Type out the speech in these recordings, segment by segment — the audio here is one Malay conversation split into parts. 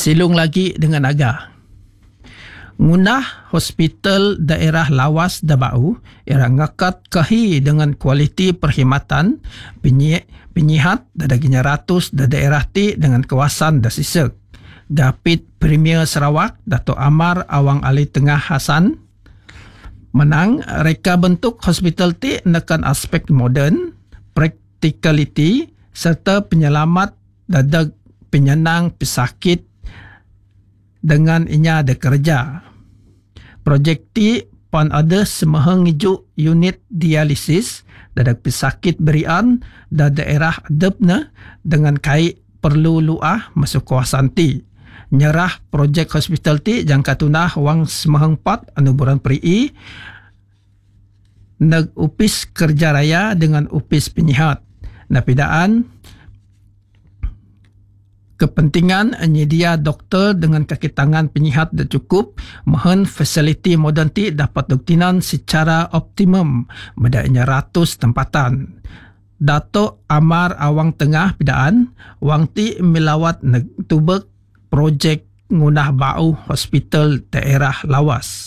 Silung lagi dengan agah. Ngunah hospital daerah lawas da bau era ngakat kahi dengan kualiti perkhidmatan penyihat da daginya ratus da daerah ti dengan kawasan da sisek. Gapit Premier Sarawak Dato' Amar Awang Ali Tengah Hassan menang reka bentuk hospital ti nekan aspek moden, practicality serta penyelamat dadag penyenang pesakit dengan inya ada kerja. Projek ti pan ada semahang ijuk unit dialisis dadak pesakit berian da daerah adepna dengan kai perlu luah masuk kawasan ti. Nyerah projek hospital ti jangka tunah wang semahang 4 anuburan peri nag upis kerja raya dengan upis penyihat. Napidaan kepentingan menyedia doktor dengan kaki tangan penyihat dah cukup, mahan fasiliti moden ti dapat duktinan secara optimum bedanya ratus tempatan. Dato' Amar Awang Tengah pidaan, wang ti melawat tubek projek ngunah bau hospital daerah lawas.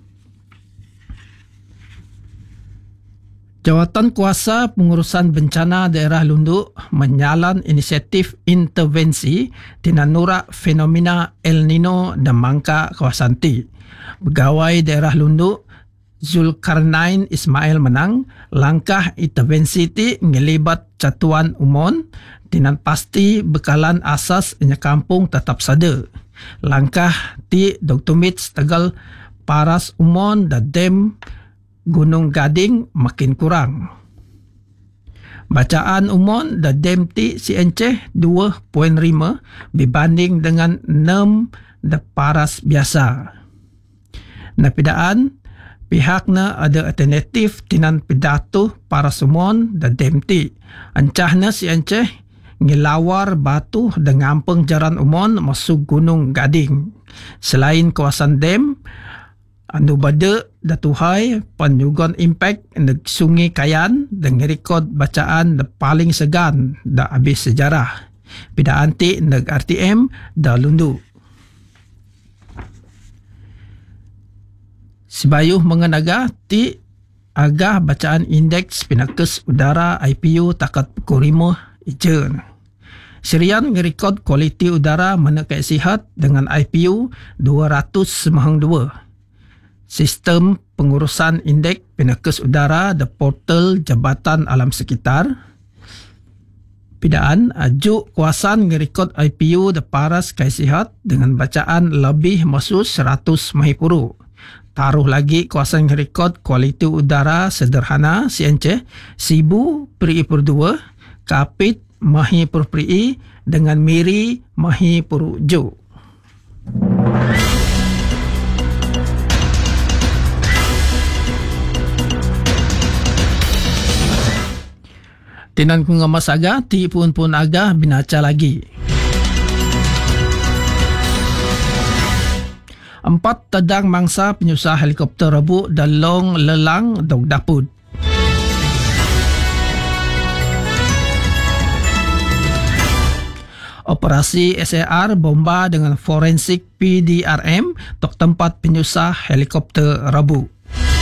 Jawatan Kuasa Pengurusan Bencana Daerah Lundu menyalan inisiatif intervensi tinanura fenomena El Nino dan mangka kawasan ti. Pegawai Daerah Lundu Zulkarnain Ismail menang langkah intervensi ti ngelibat catuan umon tinan pasti bekalan asas nya kampung tetap sada. Langkah ti Dr. Mitz tegal paras umon dan dem Gunung Gading makin kurang. Bacaan umon da dem ti si enceh 2.5 dibanding dengan 6 da paras biasa. Napidaan pihakna ada alternatif tinan pidato paras umon da dem ti. Ancahna si enceh ngilawar batu da ngampeng jaran umon masuk Gunung Gading. Selain kawasan dem, anu bade datuhai penyugon impact neg Sungai Kayan dan rekod bacaan da paling segan da habis sejarah. Pidaan ti neg RTM da Lundu. Sibayuh mengenaga ti agah bacaan indeks pinakes udara IPU takat pukul 5 ijen. Syarian ngerekod kualiti udara menekai sihat dengan IPU 292. Sistem pengurusan indeks pinakes udara da portal Jabatan Alam Sekitar. Pidaan ajuk kuasan ngerekod IPU da paras kai sihat dengan bacaan lebih masuk 100 mahipuru. Taruh lagi kuasan ngerekod kualiti udara sederhana CNC 1000/2 kapit mahipuru dengan miri mahipuru jo. Tinan kungamas aga, ti pun aga binaca lagi. 4 tedang mangsa penyusah helikopter Rabu dalong lelang dog dapud. Operasi SAR bomba dengan forensik PDRM tok tempat penyusah helikopter Rabu.